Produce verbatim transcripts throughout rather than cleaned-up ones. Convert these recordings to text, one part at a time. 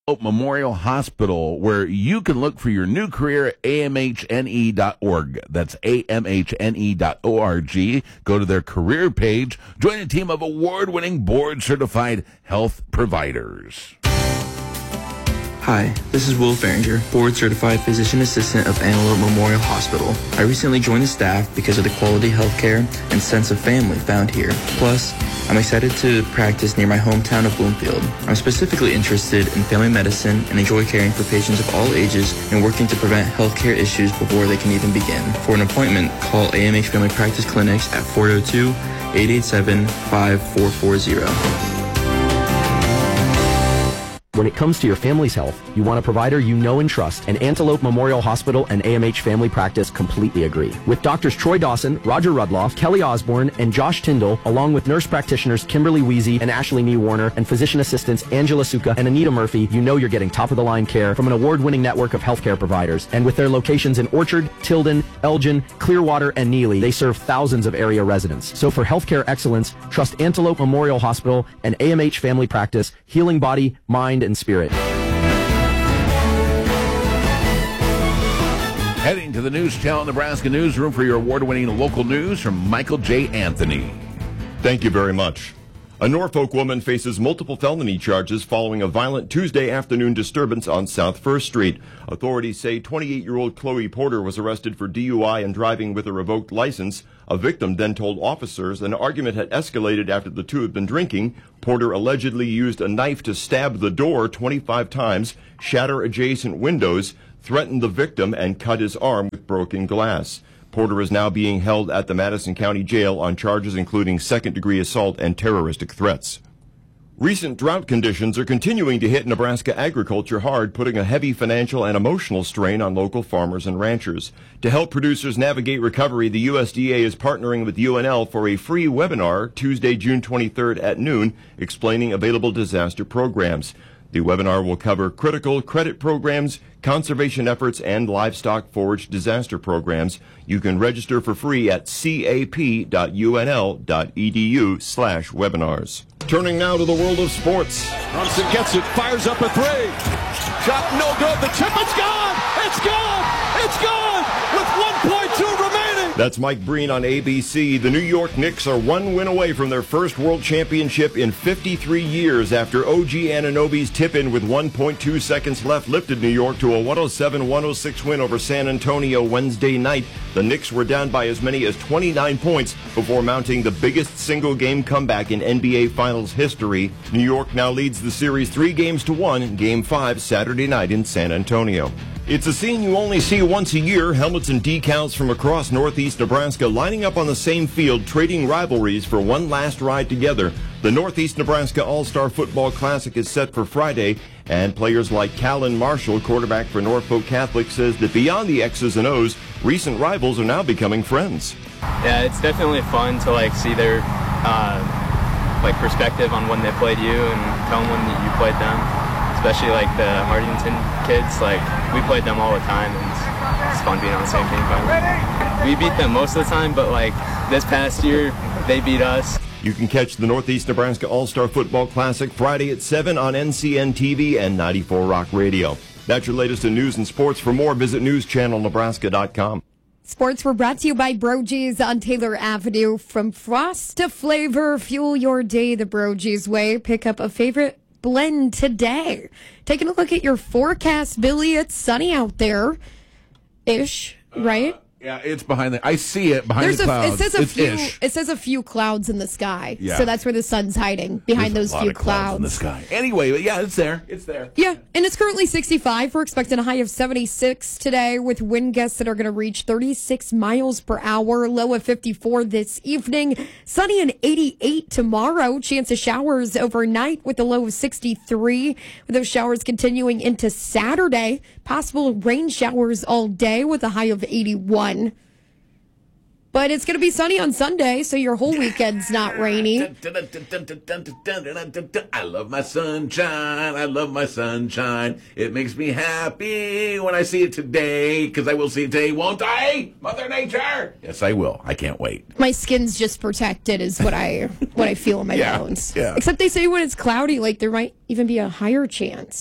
Antelope Memorial Hospital, where you can look for your new career at A M H N E dot org. That's A M H N E dot org. Go to their career page. Join a team of award-winning, board-certified health providers. Hi, this is Will Farringer, board-certified physician assistant of Antelope Memorial Hospital. I recently joined the staff because of the quality healthcare and sense of family found here. Plus, I'm excited to practice near my hometown of Bloomfield. I'm specifically interested in family medicine and enjoy caring for patients of all ages and working to prevent healthcare issues before they can even begin. For an appointment, call A M H Family Practice Clinics at four oh two, eight eight seven, five four four zero. When it comes to your family's health, you want a provider you know and trust, and Antelope Memorial Hospital and A M H Family Practice completely agree. With Doctors Troy Dawson, Roger Rudloff, Kelly Osborne, and Josh Tyndall, along with nurse practitioners Kimberly Weezy and Ashley Nee Warner, and physician assistants Angela Suka and Anita Murphy, you know you're getting top-of-the-line care from an award-winning network of healthcare providers. And with their locations in Orchard, Tilden, Elgin, Clearwater, and Neely, they serve thousands of area residents. So for healthcare excellence, trust Antelope Memorial Hospital and A M H Family Practice, healing body, mind, and spirit. Heading to the News Channel Nebraska newsroom for your award-winning local news from Michael J. Anthony. Thank you very much. A Norfolk woman faces multiple felony charges following a violent Tuesday afternoon disturbance on South First Street. Authorities say twenty-eight-year-old Chloe Porter was arrested for D U I and driving with a revoked license. A victim then told officers an argument had escalated after the two had been drinking. Porter allegedly used a knife to stab the door twenty-five times, shatter adjacent windows, threatened the victim, and cut his arm with broken glass. Porter is now being held at the Madison County Jail on charges including second-degree assault and terroristic threats. Recent drought conditions are continuing to hit Nebraska agriculture hard, putting a heavy financial and emotional strain on local farmers and ranchers. To help producers navigate recovery, the U S D A is partnering with U N L for a free webinar Tuesday, June twenty-third at noon, explaining available disaster programs. The webinar will cover critical credit programs, conservation efforts, and livestock forage disaster programs. You can register for free at cap.unl.edu slash webinars. Turning now to the world of sports. Brunson gets it, fires up a three. Shot no good. The tip is gone. It's gone. It's gone with one point two remaining. That's Mike Breen on A B C. The New York Knicks are one win away from their first world championship in fifty-three years after O G Anunoby's tip-in with one point two seconds left lifted New York to a one oh seven one oh six win over San Antonio Wednesday night. The Knicks were down by as many as twenty-nine points before mounting the biggest single-game comeback in N B A Finals history. New York now leads the series three games to one in Game five Saturday night in San Antonio. It's a scene you only see once a year, helmets and decals from across northeast Nebraska lining up on the same field, trading rivalries for one last ride together. The Northeast Nebraska All-Star Football Classic is set for Friday, and players like Callan Marshall, quarterback for Norfolk Catholic, says that beyond the X's and O's, recent rivals are now becoming friends. Yeah, it's definitely fun to like see their uh, like perspective on when they played you and tell them when you played them. Especially like the Hardington kids, like we played them all the time, and it's, it's fun being on the same team finally. We beat them most of the time, but like this past year, they beat us. You can catch the Northeast Nebraska All-Star Football Classic Friday at seven on N C N T V and ninety-four Rock Radio. That's your latest in news and sports. For more, visit news channel nebraska dot com. Sports were brought to you by Brogy's on Taylor Avenue. From frost to flavor, fuel your day the Brogy's way. Pick up a favorite blend today. Taking a look at your forecast, Billy. It's sunny out there ish, right? Uh, yeah, it's behind the I see it behind There's the a, clouds. It says a it's few ish. it says a few clouds in the sky. Yeah. So that's where the sun's hiding, behind There's those a lot few of clouds in the sky. Anyway, but yeah, it's there. It's there. Yeah, and it's currently sixty-five. We're expecting a high of seventy-six today with wind gusts that are going to reach thirty-six miles per hour, low of fifty-four this evening. Sunny and eighty-eight tomorrow. Chance of showers overnight with a low of sixty-three. With those showers continuing into Saturday. Possible rain showers all day with a high of eighty-one. But it's going to be sunny on Sunday, so your whole weekend's not rainy. I love my sunshine. I love my sunshine. It makes me happy when I see it today, because I will see it today, won't I? Mother Nature. Yes, I will. I can't wait. My skin's just protected is what I what I feel in my yeah, bones. Yeah. Except they say when it's cloudy, like there might even be a higher chance.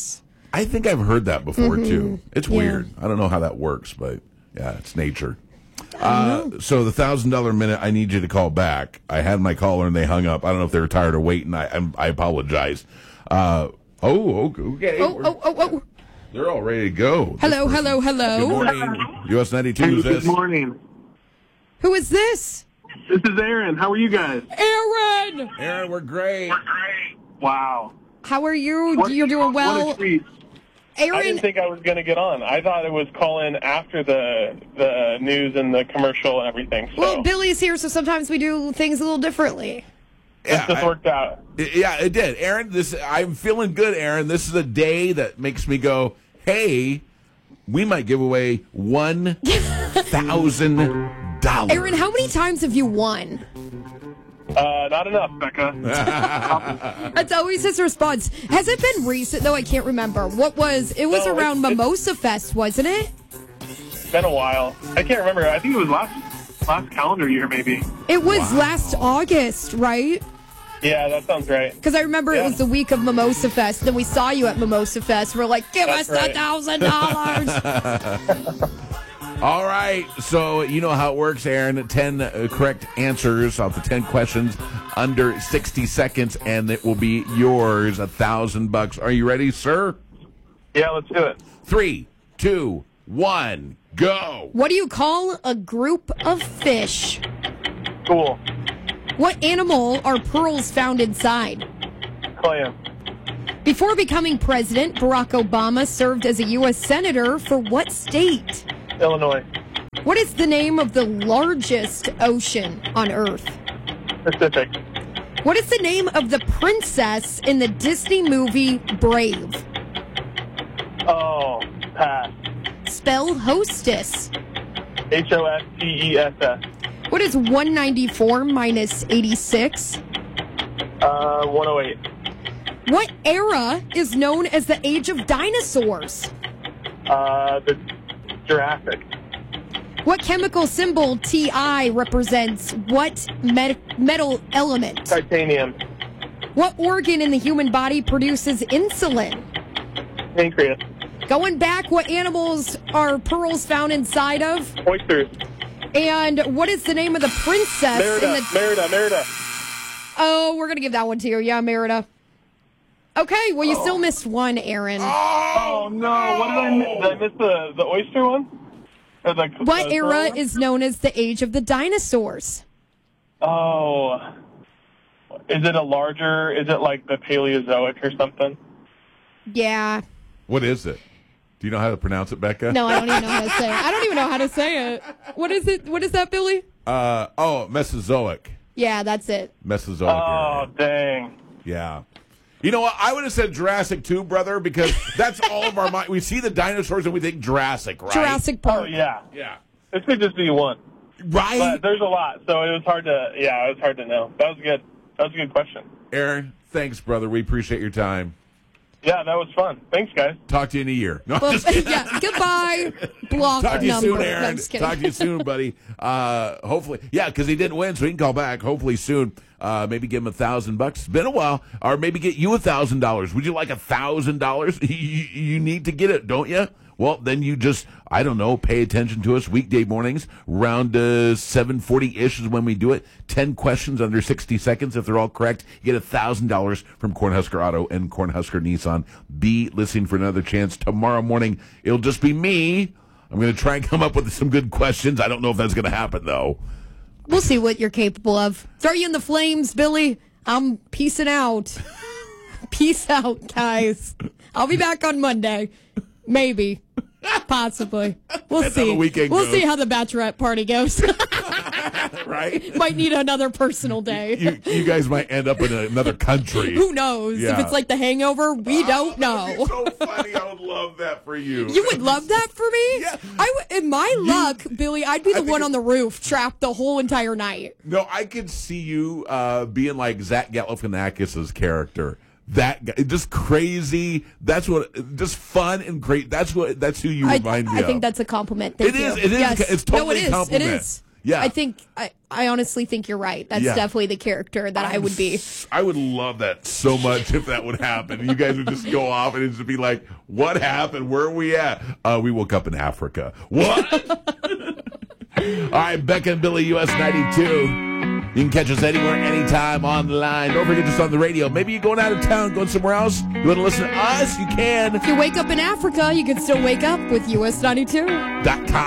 I think I've heard that before, Mm-hmm. too. It's Yeah. weird. I don't know how that works, but yeah, it's nature. Uh, so the one thousand dollars minute, I need you to call back. I had my caller and they hung up. I don't know if they were tired of waiting. I I'm, I apologize. Uh, oh, okay. Oh, oh, oh, oh. They're all ready to go. Hello, This person- hello, hello. Good morning. U S ninety-two is Good this. morning. Who is this? This is Aaron. How are you guys? Aaron! Aaron, we're great. Wow. How are you? What- You're doing What well. a treat. I didn't Aaron, think I was going to get on. I thought it was call in after the the news and the commercial and everything. So well, Billy's here, so sometimes we do things a little differently. Yeah, this I- worked out. yeah, it did. Aaron, this I'm feeling good, Aaron. This is a day that makes me go, hey, we might give away one thousand dollars. Aaron, how many times have you won? Uh, not enough, Becca. That's always his response. Has it been recent, though? I can't remember. What was, it was No, around it's- it's- Mimosa Fest, wasn't it? It's been a while. I can't remember. I think it was last Last calendar year, maybe. It was last August, right? Yeah, that sounds right. Because I remember it Yeah. was the week of Mimosa Fest. Then we saw you at Mimosa Fest. We're like, give That's us right. a thousand dollars. All right, so you know how it works, Aaron. ten uh, correct answers off the ten questions under sixty seconds, and it will be yours, a thousand bucks. Are you ready, sir? Yeah, let's do it. Three, two, one, go. What do you call a group of fish? Cool. What animal are pearls found inside? Clam. Before becoming president, Barack Obama served as a U S Senator for what state? Illinois. What is the name of the largest ocean on Earth? Pacific. What is the name of the princess in the Disney movie Brave? Oh, pass. Spell hostess. H O S T E S S. What is one ninety-four minus eighty-six? Uh, one oh eight. What era is known as the age of dinosaurs? Uh, the Jurassic. What chemical symbol T I represents what met- metal element? Titanium. What organ in the human body produces insulin? Pancreas. Going back, what animals are pearls found inside of? Oysters. And what is the name of the princess Merida. in the... Merida. Merida. Oh, we're going to give that one to you. Yeah, Merida. Okay, well, you Oh. still missed one, Aaron. Oh, no. What did I miss? Did I miss the, the oyster one? Or the, What the era pearl one? is known as the age of the dinosaurs? Oh. Is it a larger, is it like the Paleozoic or something? Yeah. What is it? Do you know how to pronounce it, Becca? No, I don't even know how to say it. I don't even know how to say it. What is it? What is that, Billy? Uh, oh, Mesozoic. Yeah, that's it. Mesozoic. Oh, area. dang. Yeah. You know what? I would have said Jurassic too, brother, because that's all of our mind. We see the dinosaurs and we think Jurassic, right? Jurassic Oh, Park. yeah. Yeah. It could just be one. Right? But there's a lot, so it was hard to, yeah, it was hard to know. That was good. That was a good question. Aaron, thanks, brother. We appreciate your time. Yeah, that was fun. Thanks, guys. Talk to you in a year. No, I'm Well, just kidding. yeah, goodbye. Block Talk to you number. soon, No, Aaron. I'm just kidding. Talk to you soon, buddy. Uh, hopefully, yeah, because he didn't win, so he can call back. Hopefully soon. Uh, maybe give him a thousand bucks. It's been a while, or maybe get you a thousand dollars. Would you like a thousand dollars? You need to get it, don't you? Well, then you just, I don't know, pay attention to us weekday mornings around uh, seven forty-ish is when we do it. ten questions under sixty seconds. If they're all correct, you get one thousand dollars from Cornhusker Auto and Cornhusker Nissan. Be listening for another chance. Tomorrow morning, it'll just be me. I'm going to try and come up with some good questions. I don't know if that's going to happen, though. We'll see what you're capable of. Throw you in the flames, Billy. I'm peacing out. Peace out, guys. I'll be back on Monday. Maybe. Possibly. We'll Depends how see. the weekend we'll goes. see how the bachelorette party goes. Right? Might need another personal day. You, you guys might end up in another country. Who knows? Yeah. If it's like the Hangover, we don't know. So funny. I would love that for you. You would love that for me? Yeah. I w- in my luck, Billy, I'd be I the think one it- on the roof, trapped the whole entire night. No, I could see you uh, being like Zach Galifianakis' character. That guy, just crazy. That's what, just fun and great. That's what. That's who you I, remind me I of. think that's a compliment. Thank It is. you. It is. Yes. It's totally no, it a is. compliment. It is. Yeah. I think I, I honestly think you're right. That's Yeah. definitely the character that I I'm would be. s- I would love that so much if that would happen. You guys would just go off and it'd just be like, what happened? Where are we at? Uh, we woke up in Africa. What? All right, Becca and Billy, U S ninety-two. You can catch us anywhere, anytime, online. Don't forget us on the radio. Maybe you're going out of town, going somewhere else. You want to listen to us? You can. If you wake up in Africa, you can still wake up with U S ninety-two. Dot com.